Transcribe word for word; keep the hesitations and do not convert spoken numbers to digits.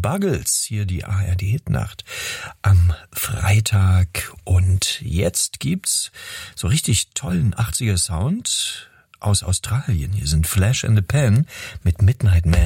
Buggles, hier die A R D-Hitnacht am Freitag. Und jetzt gibt's so richtig tollen achtziger Sound aus Australien. Hier sind Flash and the Pan mit Midnight Man.